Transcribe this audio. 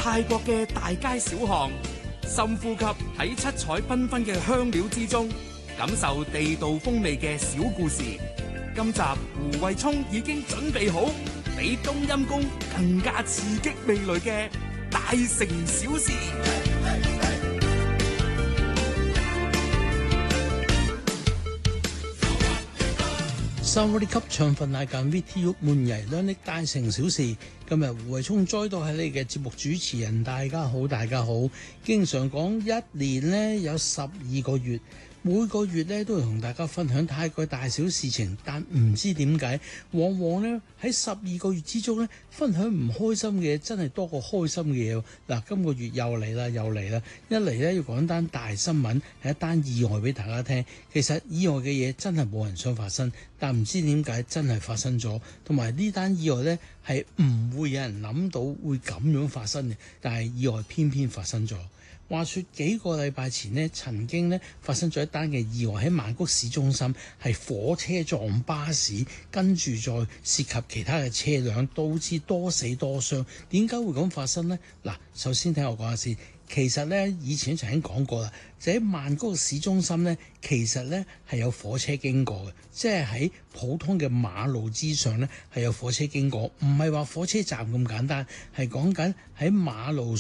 泰國嘅大街小巷，深呼吸喺七彩繽紛嘅香料之中，感受地道風味嘅小故事。今集胡慧聰已經準備好，比冬陰功更加刺激味蕾嘅大城小事。 收我哋吸唱份嗌間 VTU 悶藝兩力大城小事。今日胡慧聰再度係你嘅節目主持人，大家好，大家好。經常講一年呢有12個月，每個月呢都會同大家分享泰國大小事情，但唔知點解，往往呢喺12個月之中呢，分享唔開心嘅真係多過開心嘅嘢。嗱，今個月又嚟啦，一嚟呢要講單大新聞，係一單意外俾大家聽。其實意外嘅嘢真係冇人想發生，但唔知點解真係發生咗。同埋呢單意外呢係唔會有人諗到會咁樣發生嘅，但係意外偏偏發生咗。話說幾個禮拜前呢，曾經呢發生咗一單嘅意外喺曼谷市中心，係火車撞巴士，跟住再涉及其他嘅車輛，導致多死多傷。點解會咁發生呢？嗱，首先聽我講下先。其實咧，以前曾經講過啦，就喺曼谷市中心咧，其實咧係有火車經過嘅，即係喺普通嘅馬路之上咧係有火車經過，唔係話火車站咁簡單，係講緊喺馬路